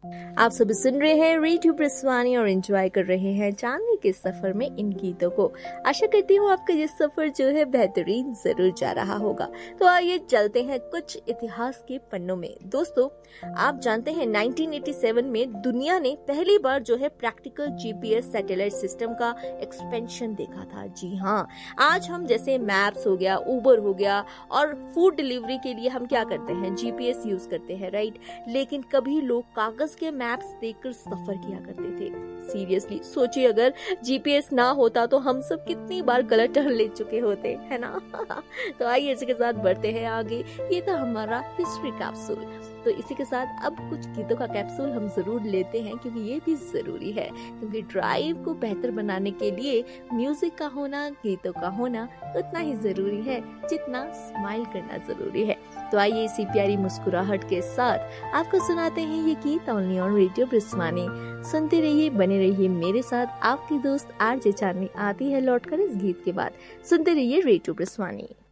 आप सभी सुन रहे हैं रेडियो ब्रिस्वानी और एंजॉय कर रहे हैं चांदनी के सफर में इन गीतों को। आशा करती हूँ आपका ये सफर जो है बेहतरीन जरूर जा रहा होगा। तो आइए चलते हैं कुछ इतिहास के पन्नों में। दोस्तों, आप जानते हैं 1987 में दुनिया ने पहली बार जो है प्रैक्टिकल जीपीएस सैटेलाइट सिस्टम का एक्सपेंशन देखा था। जी हाँ, आज हम जैसे मैप्स हो गया, उबर हो गया और फूड डिलीवरी के लिए हम क्या करते हैं, जीपीएस यूज करते हैं, राइट। लेकिन कभी लोग कागज के मैप्स देखकर सफर किया करते थे। सीरियसली सोचिए, अगर जीपीएस ना होता तो हम सब कितनी बार गलत टर्न ले चुके होते, है ना। तो आइए इसी के साथ बढ़ते हैं आगे। ये था हमारा हिस्ट्री कैप्सूल। तो इसी के साथ अब कुछ गीतों का कैप्सूल हम जरूर लेते हैं, क्योंकि ये भी जरूरी है। क्योंकि ड्राइव को बेहतर बनाने के लिए म्यूजिक का होना, गीतों का होना उतना ही जरूरी है जितना स्माइल करना जरूरी है। तो आइए इसी प्यारी मुस्कुराहट के साथ आपको सुनाते हैं ये गीत ओनली ऑन रेडियो ब्रिस्वानी। सुनते रहिए, बने रहिए मेरे साथ। आपकी दोस्त आरजे चांदनी आती है लौटकर इस गीत के बाद। सुनते रहिए रेडियो ब्रिस्वानी।